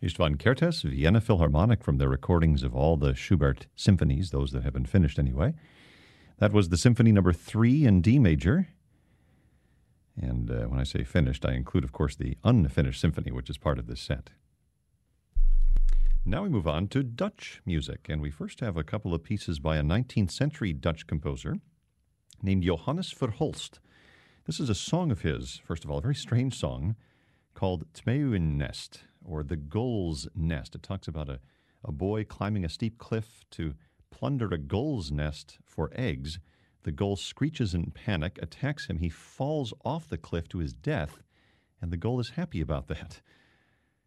Istvan Kertész, Vienna Philharmonic, from their recordings of all the Schubert symphonies, those that have been finished anyway. That was the Symphony Number 3 in D major. And when I say finished, I include, of course, the unfinished symphony, which is part of this set. Now we move on to Dutch music, and we first have a couple of pieces by a 19th century Dutch composer named Johannes Verhulst. This is a song of his, first of all, a very strange song called Tmeeuwennest, or The Gull's Nest. It talks about a boy climbing a steep cliff to plunder a gull's nest for eggs. The gull screeches in panic, attacks him. He falls off the cliff to his death, and the gull is happy about that.